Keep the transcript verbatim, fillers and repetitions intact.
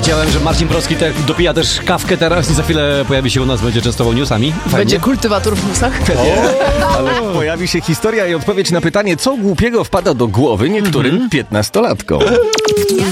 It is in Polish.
Widziałem, że Marcin Proski te dopija też kawkę teraz i za chwilę pojawi się u nas, będzie częstował newsami. Fajnie. Będzie kultywator w newsach? O, ale pojawi się historia i odpowiedź na pytanie, co głupiego wpada do głowy niektórym piętnastolatkom.